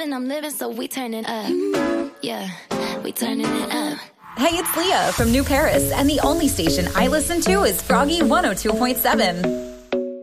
and I'm living, so we turning up. Yeah, we turning it up. Hey, it's Leah from New Paris, and the only station I listen to is Froggy 102.7.